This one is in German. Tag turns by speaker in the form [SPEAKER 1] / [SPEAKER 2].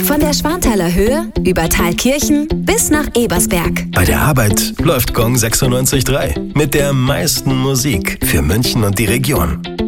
[SPEAKER 1] Von der Schwanthaler Höhe über Thalkirchen bis nach Ebersberg.
[SPEAKER 2] Bei der Arbeit läuft Gong 96.3 mit der meisten Musik für München und die Region.